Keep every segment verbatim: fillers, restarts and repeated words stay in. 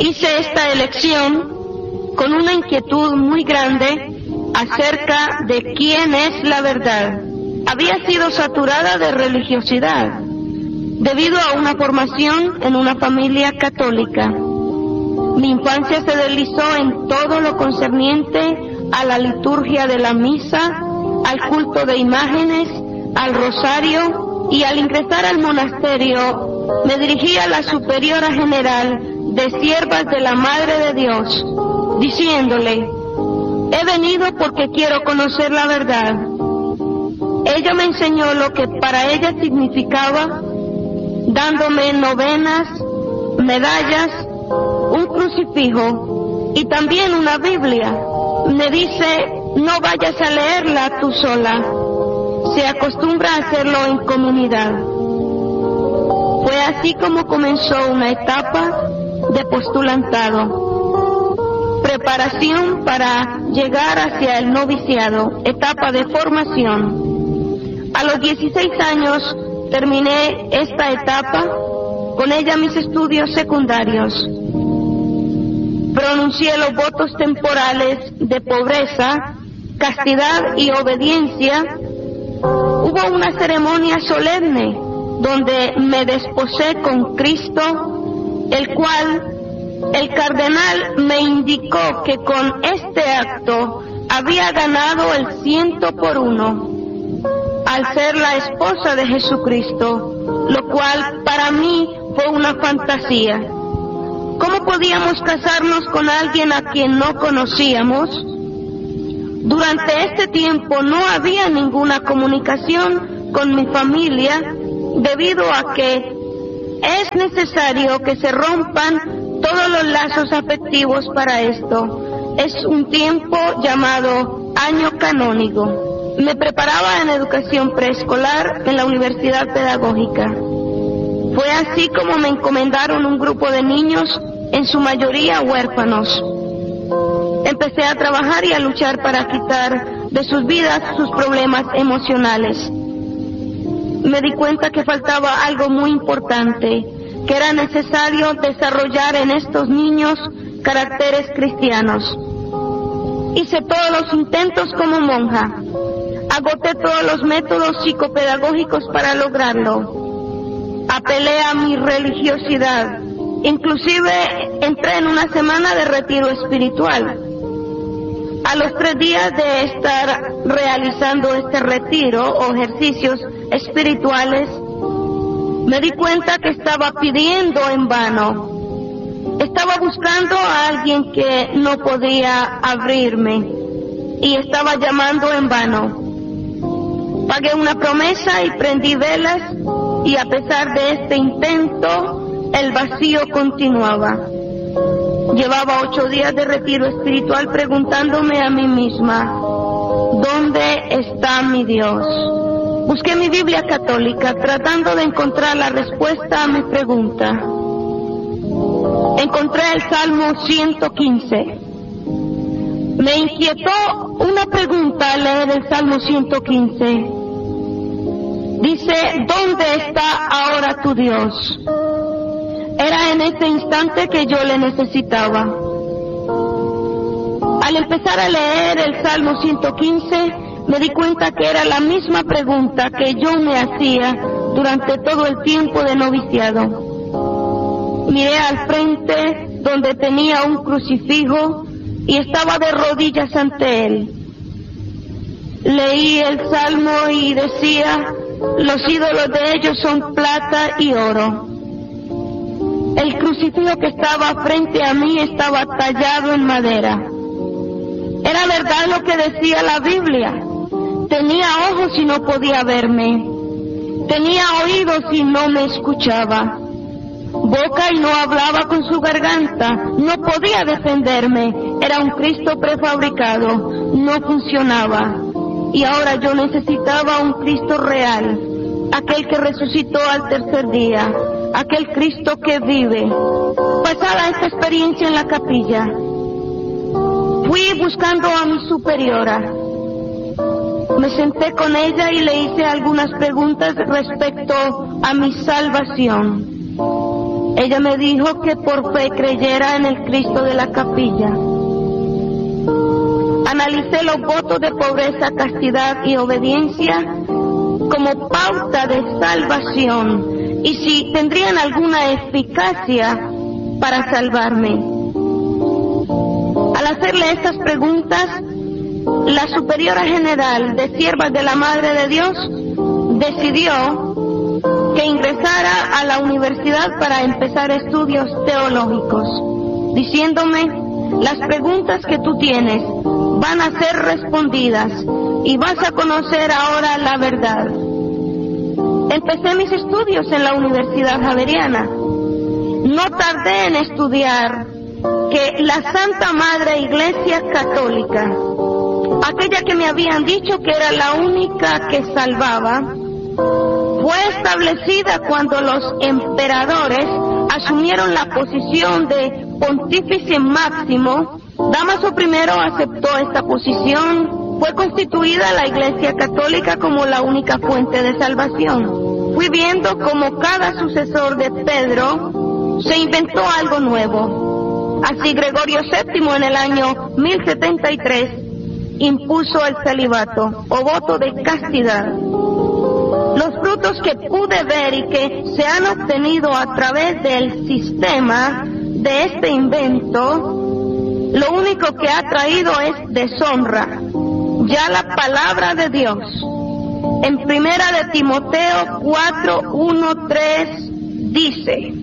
hice esta elección con una inquietud muy grande acerca de quién es la verdad. Había sido saturada de religiosidad debido a una formación en una familia católica. Mi infancia se deslizó en todo lo concerniente a la liturgia de la misa, al culto de imágenes, al rosario, y al ingresar al monasterio me dirigí a la superiora general de siervas de la Madre de Dios, diciéndole: he venido porque quiero conocer la verdad. Ella me enseñó lo que para ella significaba, dándome novenas, medallas, un crucifijo y también una Biblia. Me dice: no vayas a leerla tú sola, se acostumbra a hacerlo en comunidad. Fue así como comenzó una etapa de postulantado, preparación para llegar hacia el noviciado, etapa de formación. A los dieciséis años terminé esta etapa, con ella mis estudios secundarios. Pronuncié los votos temporales de pobreza, castidad y obediencia. Hubo una ceremonia solemne donde me desposé con Cristo, el cual el cardenal me indicó que con este acto había ganado el ciento por uno al ser la esposa de Jesucristo, lo cual para mí fue una fantasía. ¿Cómo podíamos casarnos con alguien a quien no conocíamos? Durante este tiempo no había ninguna comunicación con mi familia, debido a que es necesario que se rompan todos los lazos afectivos para esto. Es un tiempo llamado año canónico. Me preparaba en educación preescolar en la Universidad Pedagógica. Fue así como me encomendaron un grupo de niños, en su mayoría huérfanos. Empecé a trabajar y a luchar para quitar de sus vidas sus problemas emocionales. Me di cuenta que faltaba algo muy importante, que era necesario desarrollar en estos niños caracteres cristianos. Hice todos los intentos como monja. Agoté todos los métodos psicopedagógicos para lograrlo. Apelé a mi religiosidad. Inclusive entré en una semana de retiro espiritual. A los tres días de estar realizando este retiro o ejercicios espirituales, me di cuenta que estaba pidiendo en vano. Estaba buscando a alguien que no podía abrirme y estaba llamando en vano. Pagué una promesa y prendí velas, y a pesar de este intento, el vacío continuaba. Llevaba ocho días de retiro espiritual preguntándome a mí misma: ¿dónde está mi Dios? Busqué mi Biblia católica tratando de encontrar la respuesta a mi pregunta. Encontré el Salmo ciento quince. Me inquietó una pregunta al leer el Salmo ciento quince. Dice: ¿dónde está ahora tu Dios? Era en ese instante que yo le necesitaba. Al empezar a leer el Salmo ciento quince, me di cuenta que era la misma pregunta que yo me hacía durante todo el tiempo de noviciado. Miré al frente donde tenía un crucifijo y estaba de rodillas ante él. Leí el Salmo y decía: los ídolos de ellos son plata y oro. El crucifijo que estaba frente a mí estaba tallado en madera. Era verdad lo que decía la Biblia. Tenía ojos y no podía verme. Tenía oídos y no me escuchaba. Boca y no hablaba con su garganta. No podía defenderme. Era un Cristo prefabricado. No funcionaba. Y ahora yo necesitaba un Cristo real. Aquel que resucitó al tercer día. Aquel Cristo que vive. Pasada esta experiencia en la capilla, fui buscando a mi superiora. Me senté con ella y le hice algunas preguntas respecto a mi salvación. Ella me dijo que por fe creyera en el Cristo de la capilla. Analicé los votos de pobreza, castidad y obediencia como pauta de salvación y si tendrían alguna eficacia para salvarme. Al hacerle estas preguntas, la superiora general de siervas de la Madre de Dios decidió que ingresara a la universidad para empezar estudios teológicos, diciéndome: las preguntas que tú tienes van a ser respondidas y vas a conocer ahora la verdad. Empecé mis estudios en la Universidad Javeriana. No tardé en estudiar que la Santa Madre Iglesia Católica, aquella que me habían dicho que era la única que salvaba, fue establecida cuando los emperadores asumieron la posición de pontífice máximo. Damaso primero aceptó esta posición. Fue constituida la Iglesia Católica como la única fuente de salvación. Fui viendo como cada sucesor de Pedro se inventó algo nuevo. Así Gregorio séptimo en el año mil setenta y tres impuso el celibato o voto de castidad. Los frutos que pude ver y que se han obtenido a través del sistema de este invento, lo único que ha traído es deshonra. Ya la palabra de Dios, en primera de Timoteo cuatro, uno, tres, dice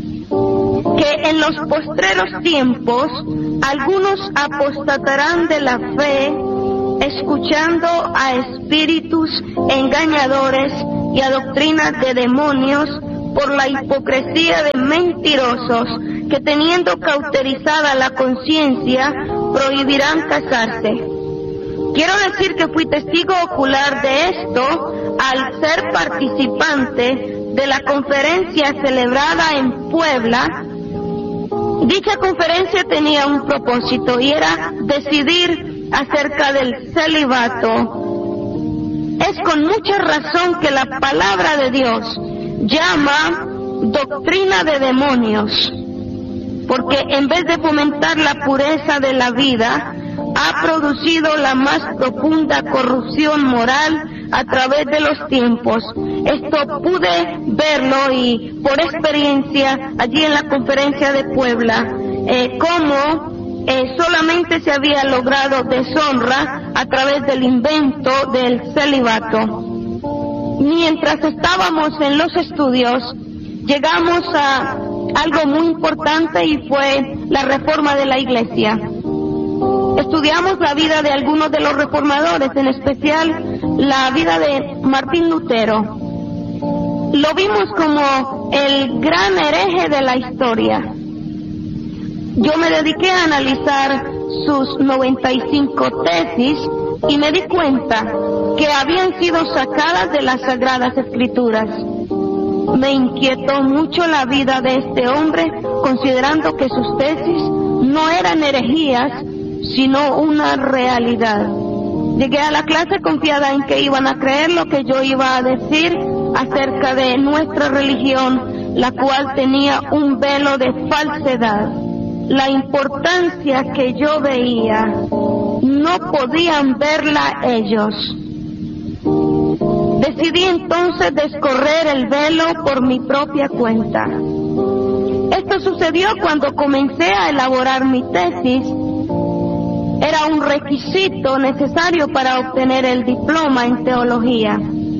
que en los postreros tiempos algunos apostatarán de la fe, escuchando a espíritus engañadores y a doctrinas de demonios, por la hipocresía de mentirosos que, teniendo cauterizada la conciencia, prohibirán casarse. Quiero decir que fui testigo ocular de esto al ser participante de la conferencia celebrada en Puebla. Dicha conferencia tenía un propósito y era decidir acerca del celibato. Es con mucha razón que la palabra de Dios llama doctrina de demonios, porque en vez de fomentar la pureza de la vida, ha producido la más profunda corrupción moral a través de los tiempos. Esto pude verlo y por experiencia allí en la conferencia de Puebla, eh, cómo eh, solamente se había logrado deshonra a través del invento del celibato. Mientras estábamos en los estudios, llegamos a algo muy importante y fue la reforma de la Iglesia. Estudiamos la vida de algunos de los reformadores, en especial la vida de Martín Lutero. Lo vimos como el gran hereje de la historia. Yo me dediqué a analizar sus noventa y cinco tesis y me di cuenta que habían sido sacadas de las Sagradas Escrituras. Me inquietó mucho la vida de este hombre, considerando que sus tesis no eran herejías, sino una realidad. Llegué a la clase confiada en que iban a creer lo que yo iba a decir acerca de nuestra religión, la cual tenía un velo de falsedad. La importancia que yo veía, no podían verla ellos. Decidí entonces descorrer el velo por mi propia cuenta. Esto sucedió cuando comencé a elaborar mi tesis. Era un requisito necesario para obtener el diploma en teología.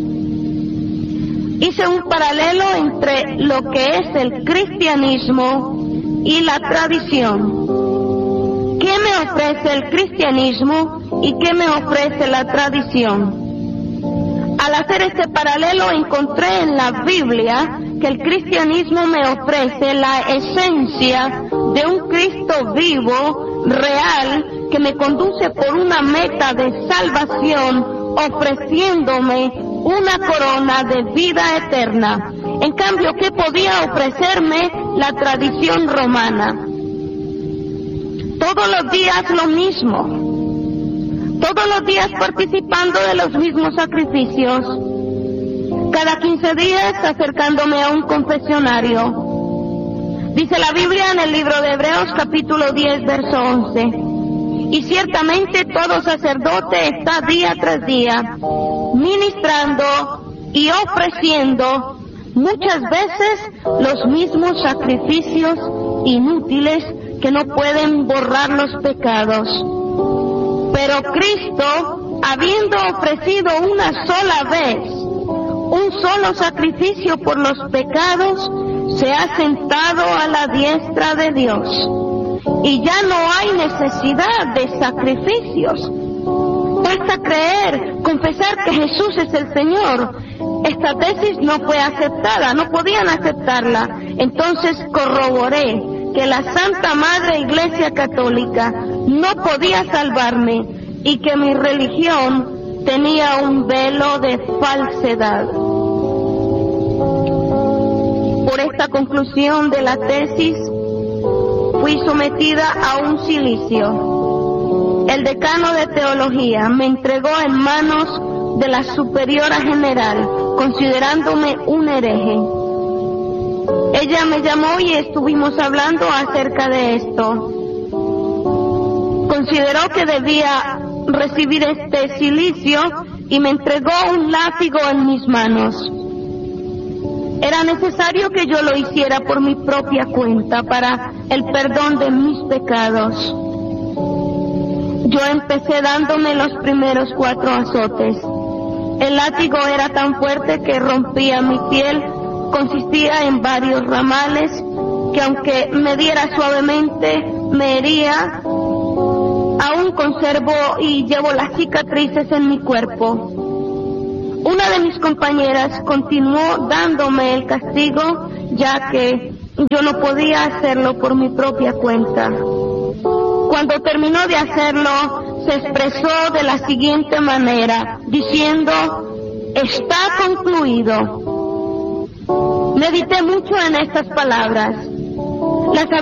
Hice un paralelo entre lo que es el cristianismo y la tradición. ¿Qué me ofrece el cristianismo y qué me ofrece la tradición? Al hacer este paralelo encontré en la Biblia que el cristianismo me ofrece la esencia de un Cristo vivo, real, que me conduce por una meta de salvación, ofreciéndome una corona de vida eterna. En cambio, ¿qué podía ofrecerme la tradición romana? Todos los días lo mismo. Todos los días participando de los mismos sacrificios. Cada quince días acercándome a un confesionario. Dice la Biblia en el libro de Hebreos capítulo diez, verso once. Y ciertamente todo sacerdote está día tras día ministrando y ofreciendo muchas veces los mismos sacrificios inútiles que no pueden borrar los pecados. Pero Cristo, habiendo ofrecido una sola vez un solo sacrificio por los pecados, se ha sentado a la diestra de Dios. Y ya no hay necesidad de sacrificios. Basta creer, confesar que Jesús es el Señor. Esta tesis no fue aceptada, no podían aceptarla. Entonces corroboré que la Santa Madre Iglesia Católica no podía salvarme y que mi religión tenía un velo de falsedad. Por esta conclusión de la tesis, fui sometida a un silicio. El decano de teología me entregó en manos de la superiora general, considerándome un hereje. Ella me llamó y estuvimos hablando acerca de esto. Consideró que debía recibir este silicio y me entregó un látigo en mis manos. Era necesario que yo lo hiciera por mi propia cuenta para el perdón de mis pecados. Yo empecé dándome los primeros cuatro azotes. El látigo era tan fuerte que rompía mi piel, consistía en varios ramales que aunque me diera suavemente, me hería. Aún conservo y llevo las cicatrices en mi cuerpo. Una de mis compañeras continuó dándome el castigo, ya que yo no podía hacerlo por mi propia cuenta. Cuando terminó de hacerlo, se expresó de la siguiente manera, diciendo: está concluido. Medité mucho en estas palabras. Las